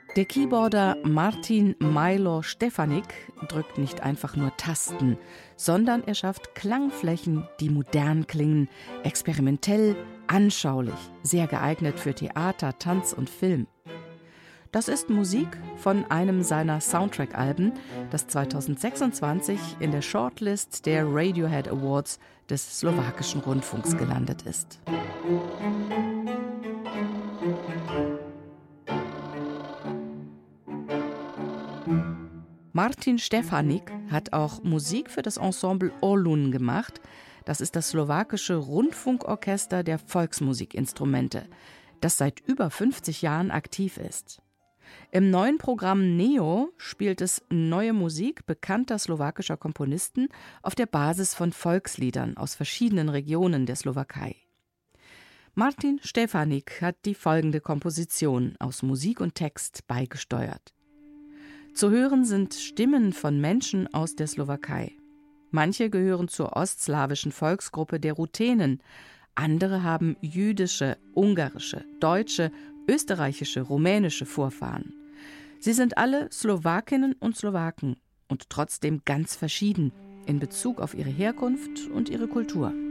Der Keyboarder Martin Milo Stefanik drückt nicht einfach nur Tasten, sondern er schafft Klangflächen, die modern klingen, experimentell, anschaulich, sehr geeignet für Theater, Tanz und Film. Das ist Musik von einem seiner Soundtrack-Alben, das 2026 in der Shortlist der Radiohead Awards des slowakischen Rundfunks gelandet ist. Martin Stefanik hat auch Musik für das Ensemble Orlun gemacht. Das ist das slowakische Rundfunkorchester der Volksmusikinstrumente, das seit über 50 Jahren aktiv ist. Im neuen Programm Neo spielt es neue Musik bekannter slowakischer Komponisten auf der Basis von Volksliedern aus verschiedenen Regionen der Slowakei. Martin Stefanik hat die folgende Komposition aus Musik und Text beigesteuert. Zu hören sind Stimmen von Menschen aus der Slowakei. Manche gehören zur ostslawischen Volksgruppe der Ruthenen, andere haben jüdische, ungarische, deutsche, österreichische, rumänische Vorfahren. Sie sind alle Slowakinnen und Slowaken und trotzdem ganz verschieden in Bezug auf ihre Herkunft und ihre Kultur.